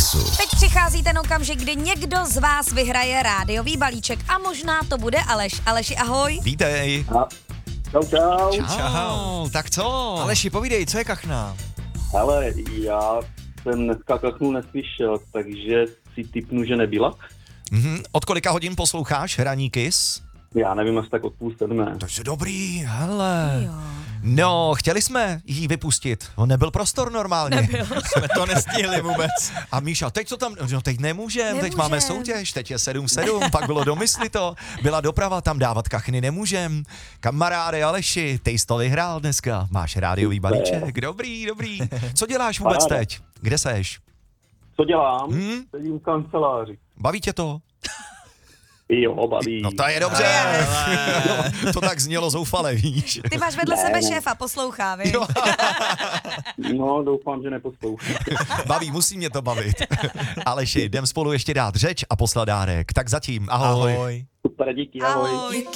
Expressu. Teď přichází ten okamžik, kdy někdo z vás vyhraje rádiový balíček a možná to bude Aleš. Aleši, ahoj. Vítej. Čau. Čau. Tak co? Aleši, povídej, co je kachna? Hele, já jsem dneska kachnu neslyšel, takže si tipnu, že nebyla. Od kolika hodin posloucháš Hraní Kiss? Já nevím, asi tak od 6:30. To je dobrý, hele. No, chtěli jsme jí vypustit. Nebyl prostor normálně. Jsme to nestihli vůbec. A Míša, teď co tam, no teď nemůžem, teď máme soutěž, teď je 7-7, pak bylo domysli to, byla doprava, tam dávat kachny nemůžem. Kamaráde Aleši, ty jsi to vyhrál dneska, máš rádiový balíček, dobrý. Co děláš vůbec teď? Kde seš? Co dělám? Sedím v kanceláři. Baví tě to? Jo, baví. No to je dobře. To tak znělo zoufale, víš. Ty máš vedle sebe šéfa, poslouchá, víš? No, doufám, že neposlouchám. Baví, musí mě to bavit. Aleši, jdem spolu ještě dát řeč a poslat dárek. Tak zatím, ahoj. Ahoj. Super, díky, ahoj. Ahoj.